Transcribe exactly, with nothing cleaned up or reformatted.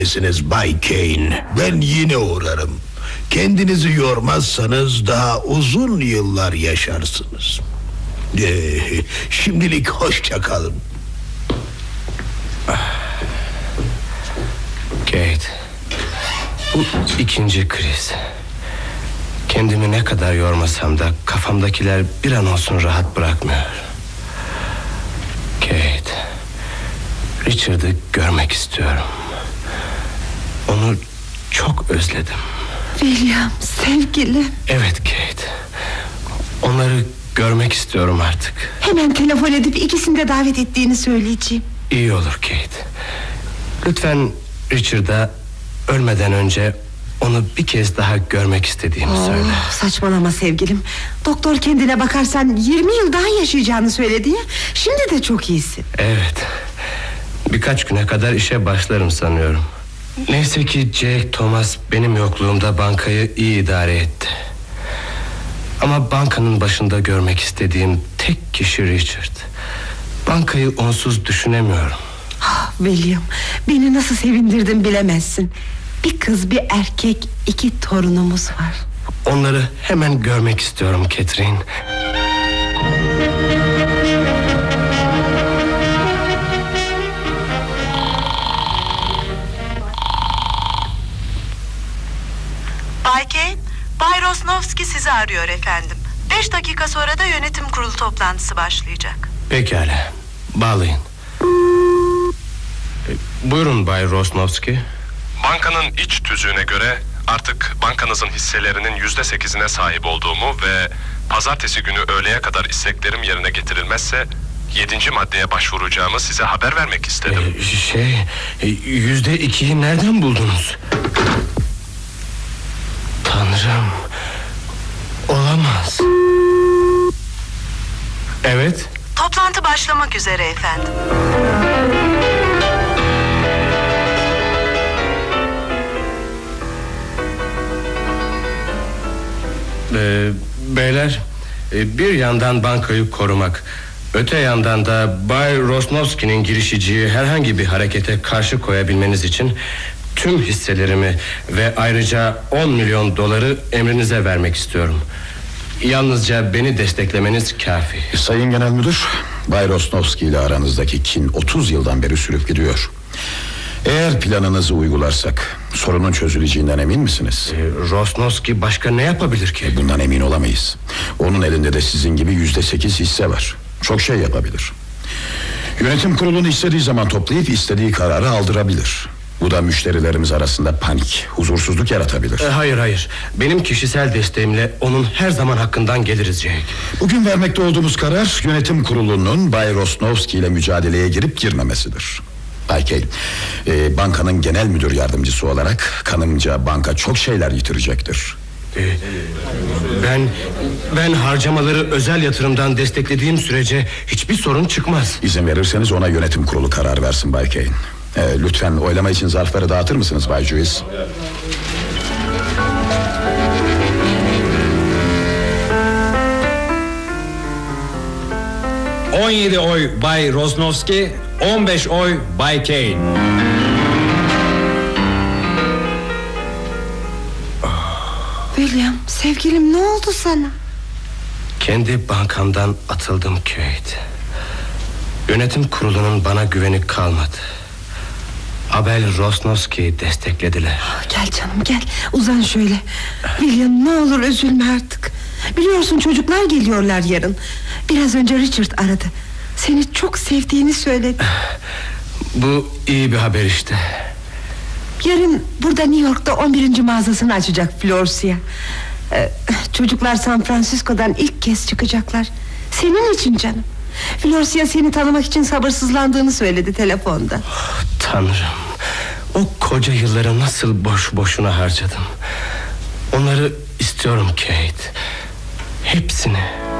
Bay Kane, ben yine uğrarım. Kendinizi yormazsanız daha uzun yıllar yaşarsınız. Ee, şimdilik hoşça kalın. Kate, bu ikinci kriz. Kendimi ne kadar yormasam da kafamdakiler bir an olsun rahat bırakmıyor. Kate, Richard'ı görmek istiyorum. Onu çok özledim. William, sevgilim. Evet Kate, onları görmek istiyorum artık. Hemen telefon edip ikisini de davet ettiğini söyleyeceğim. İyi olur Kate. Lütfen Richard'a ölmeden önce onu bir kez daha görmek istediğimi oh, söyle. Saçmalama sevgilim. Doktor kendine bakarsan yirmi yıl daha yaşayacağını söyledi ya. Şimdi de çok iyisin. Evet, birkaç güne kadar işe başlarım sanıyorum. Neyse ki Jack Thomas benim yokluğumda bankayı iyi idare etti. Ama bankanın başında görmek istediğim tek kişi Richard. Bankayı onsuz düşünemiyorum. ah, William, beni nasıl sevindirdin bilemezsin. Bir kız bir erkek, iki torunumuz var. Onları hemen görmek istiyorum Catherine. Bay Kane, Bay Rosnovski sizi arıyor efendim. Beş dakika sonra da yönetim kurulu toplantısı başlayacak. Pekala, bağlayın. Buyurun Bay Rosnovski. Bankanın iç tüzüğüne göre artık bankanızın hisselerinin yüzde sekizine sahip olduğumu ve pazartesi günü öğleye kadar isteklerim yerine getirilmezse yedinci maddeye başvuracağımı size haber vermek istedim. Ee, şey, yüzde ikiyi nereden buldunuz? Tanrım, olamaz. Evet. Toplantı başlamak üzere efendim. Ee, beyler, bir yandan bankayı korumak, öte yandan da Bay Rosnovski'nin girişeceği herhangi bir harekete karşı koyabilmeniz için tüm hisselerimi ve ayrıca on milyon doları emrinize vermek istiyorum. Yalnızca beni desteklemeniz kafi. Sayın Genel Müdür, Bay Rosnovski ile aranızdaki kin otuz yıldan beri sürüp gidiyor. Eğer planınızı uygularsak sorunun çözüleceğinden emin misiniz? Ee, Rosnovski başka ne yapabilir ki? Bundan emin olamayız. Onun elinde de sizin gibi yüzde sekiz hisse var. Çok şey yapabilir. Yönetim kurulunu istediği zaman toplayıp istediği kararı aldırabilir. Bu da müşterilerimiz arasında panik, huzursuzluk yaratabilir. Ee, hayır hayır, benim kişisel desteğimle onun her zaman hakkından geliriz Jack. Bugün vermekte olduğumuz karar yönetim kurulunun Bay Rosnovski ile mücadeleye girip girmemesidir. Bay Kane, e, bankanın genel müdür yardımcısı olarak kanımca banka çok şeyler yitirecektir. Ee, ben ben harcamaları özel yatırımdan desteklediğim sürece hiçbir sorun çıkmaz. İzin verirseniz ona yönetim kurulu karar versin Bay Kane. E, lütfen oylama için zarfları dağıtır mısınız Bay Juiz? on yedi oy Bay Rosnovski, on beş oy Bay Kane. William, sevgilim, ne oldu sana? Kendi bankamdan atıldım Kate. Yönetim kurulunun bana güveni kalmadı. Abel Rosnovski'yi desteklediler. Gel canım gel, uzan şöyle. William, ne olur üzülme artık. Biliyorsun çocuklar geliyorlar yarın. Biraz önce Richard aradı. Seni çok sevdiğini söyledi. Bu iyi bir haber işte. Yarın burada New York'ta on birinci mağazasını açacak Florsia. ee, Çocuklar San Francisco'dan ilk kez çıkacaklar. Senin için canım. Florsia seni tanımak için sabırsızlandığını söyledi telefonda. Oh, Tanrım, o koca yılları nasıl boş boşuna harcadım. Onları istiyorum Kate. Hepsini.